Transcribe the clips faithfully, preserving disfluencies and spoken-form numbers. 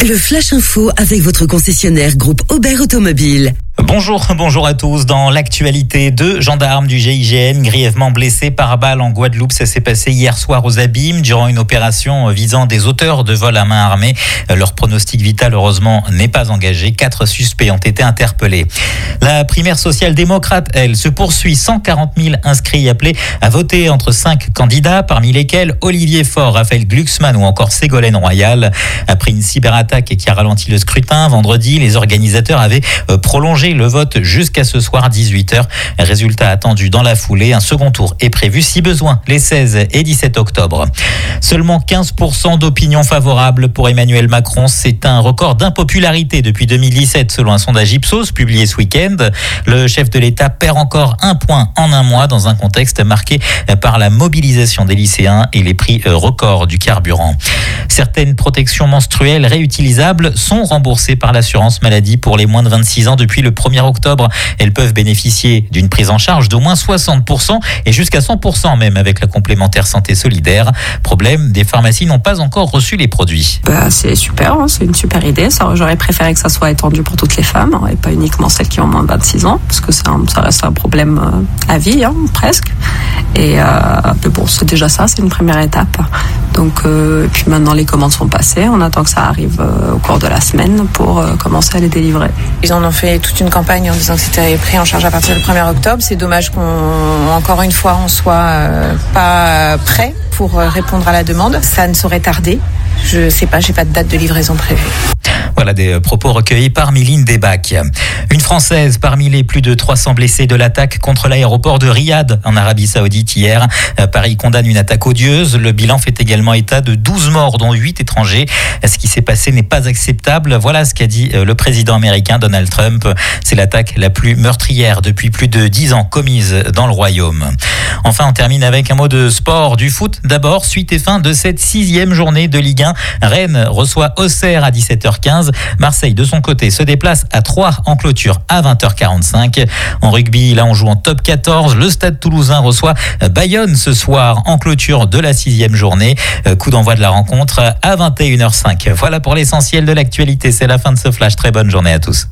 Le Flash Info avec votre concessionnaire groupe Aubert Automobile. Bonjour, bonjour à tous. Dans l'actualité, deux gendarmes du G I G N grièvement blessés par balle en Guadeloupe. Ça s'est passé hier soir aux Abîmes durant une opération visant des auteurs de vol à main armée. Leur pronostic vital, heureusement, n'est pas engagé. Quatre suspects ont été interpellés. La primaire social-démocrate, elle, se poursuit. cent quarante mille inscrits appelés à voter entre cinq candidats, parmi lesquels Olivier Faure, Raphaël Glucksmann ou encore Ségolène Royal. Après une cyberattaque qui a ralenti le scrutin, vendredi, les organisateurs avaient prolongé le vote jusqu'à ce soir dix-huit heures. Résultat attendu dans la foulée. Un second tour est prévu si besoin les seize et dix-sept octobre. Seulement quinze pour cent d'opinion favorable pour Emmanuel Macron. C'est un record d'impopularité depuis deux mille dix-sept selon un sondage Ipsos publié ce week-end. Le chef de l'État perd encore un point en un mois dans un contexte marqué par la mobilisation des lycéens et les prix records du carburant. Certaines protections menstruelles réutilisables sont remboursées par l'assurance maladie pour les moins de vingt-six ans depuis le premier octobre. Elles peuvent bénéficier d'une prise en charge d'au moins soixante pour cent et jusqu'à cent pour cent même avec la complémentaire santé solidaire. Problème, des pharmacies n'ont pas encore reçu les produits. Bah, c'est super, hein, c'est une super idée. Ça, j'aurais préféré que ça soit étendu pour toutes les femmes hein, et pas uniquement celles qui ont moins de vingt-six ans parce que c'est un, ça reste un problème euh, à vie, hein, presque. Et euh, mais bon, c'est déjà ça, c'est une première étape. Donc, euh, puis maintenant les commandes sont passées. On attend que ça arrive euh, au cours de la semaine pour euh, commencer à les délivrer. Ils en ont fait toute une campagne en disant que c'était pris en charge à partir du premier octobre. C'est dommage qu'on, encore une fois, on soit euh, pas prêt pour euh, répondre à la demande. Ça ne saurait tarder. Je sais pas, j'ai pas de date de livraison prévue. Voilà des propos recueillis par Mylène Debac. Une Française parmi les plus de trois cents blessés de l'attaque contre l'aéroport de Riyad en Arabie Saoudite hier. Paris condamne une attaque odieuse. Le bilan fait également état de douze morts, dont huit étrangers. Ce qui s'est passé n'est pas acceptable. Voilà ce qu'a dit le président américain Donald Trump. C'est l'attaque la plus meurtrière depuis plus de dix ans commise dans le royaume. Enfin, on termine avec un mot de sport, du foot. D'abord, suite et fin de cette sixième journée de Ligue un. Rennes reçoit Auxerre à dix-sept heures quinze. Marseille, de son côté, se déplace à Troyes en clôture à vingt heures quarante-cinq. En rugby, là, on joue en top quatorze. Le Stade Toulousain reçoit Bayonne ce soir en clôture de la sixième journée. Coup d'envoi de la rencontre à vingt et une heures cinq. Voilà pour l'essentiel de l'actualité. C'est la fin de ce flash. Très bonne journée à tous.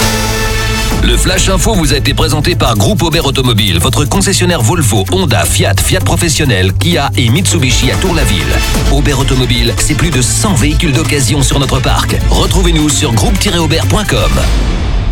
Le Flash Info vous a été présenté par Groupe Aubert Automobile, votre concessionnaire Volvo, Honda, Fiat, Fiat Professionnel, Kia et Mitsubishi à Tour-la-Ville. Aubert Automobile, c'est plus de cent véhicules d'occasion sur notre parc. Retrouvez-nous sur groupe tiret aubert point com.